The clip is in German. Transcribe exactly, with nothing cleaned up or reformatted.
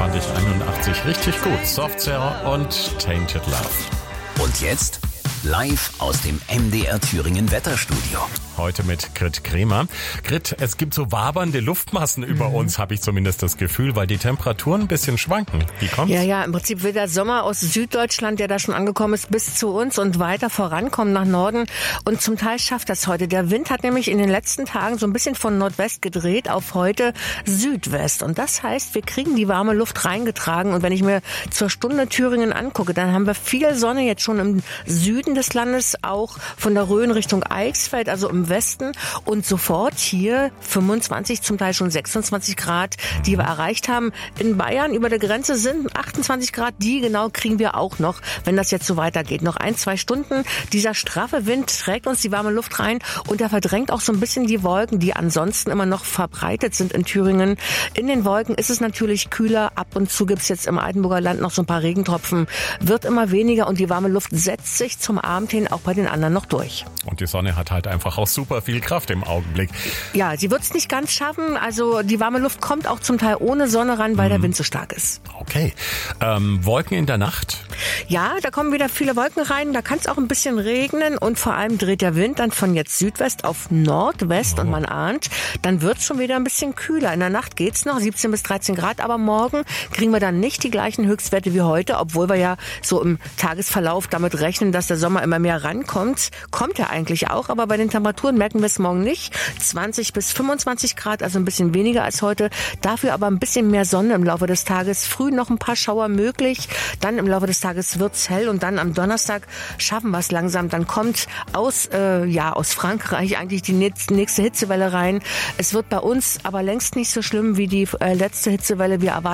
zwanzig einundachtzig. Richtig gut. Soft Cell und Tainted Love. Und jetzt live aus dem M D R Thüringen Wetterstudio. Heute mit Grit Kremer. Grit, es gibt so wabernde Luftmassen über Mhm. uns, habe ich zumindest das Gefühl, weil die Temperaturen ein bisschen schwanken. Wie kommt's? Ja, ja, im Prinzip will der Sommer aus Süddeutschland, der da schon angekommen ist, bis zu uns und weiter vorankommen nach Norden. Und zum Teil schafft das heute. Der Wind hat nämlich in den letzten Tagen so ein bisschen von Nordwest gedreht auf heute Südwest. Und das heißt, wir kriegen die warme Luft reingetragen. Und wenn ich mir zur Stunde Thüringen angucke, dann haben wir viel Sonne jetzt schon im Süden des Landes, auch von der Rhön Richtung Eichsfeld, also im Westen. Und sofort hier fünfundzwanzig, zum Teil schon sechsundzwanzig Grad, die wir erreicht haben. In Bayern über der Grenze sind achtundzwanzig Grad, die genau kriegen wir auch noch, wenn das jetzt so weitergeht. Noch ein, zwei Stunden. Dieser straffe Wind trägt uns die warme Luft rein und er verdrängt auch so ein bisschen die Wolken, die ansonsten immer noch verbreitet sind in Thüringen. In den Wolken ist es natürlich kühler. Ab und zu gibt es jetzt im Altenburger Land noch so ein paar Regentropfen. Wird immer weniger und die warme Luft setzt sich zum Abend hin auch bei den anderen noch durch. Und die Sonne hat halt einfach auch super viel Kraft im Augenblick. Ja, sie wird es nicht ganz schaffen. Also die warme Luft kommt auch zum Teil ohne Sonne ran, weil mhm. der Wind so stark ist. Okay. Ähm, Wolken in der Nacht? Ja, da kommen wieder viele Wolken rein. Da kann es auch ein bisschen regnen und vor allem dreht der Wind dann von jetzt Südwest auf Nordwest. Oh. Und man ahnt, dann wird es schon wieder ein bisschen kühler. In der Nacht geht's noch siebzehn bis dreizehn Grad, aber morgen kriegen wir dann nicht die gleichen Höchstwerte wie heute, obwohl wir ja so im Tagesverlauf damit rechnen, dass der Sommer immer mehr rankommt. Kommt er eigentlich auch, aber bei den Temperaturen merken wir es morgen nicht. zwanzig bis fünfundzwanzig Grad, also ein bisschen weniger als heute. Dafür aber ein bisschen mehr Sonne im Laufe des Tages. Früh noch ein paar Schauer möglich. Dann im Laufe des Tages wird's hell und dann am Donnerstag schaffen wir es langsam. Dann kommt aus, äh, ja, aus Frankreich eigentlich die nächste Hitzewelle rein. Es wird bei uns aber längst nicht so schlimm wie die äh, letzte Hitzewelle. Wir erwarten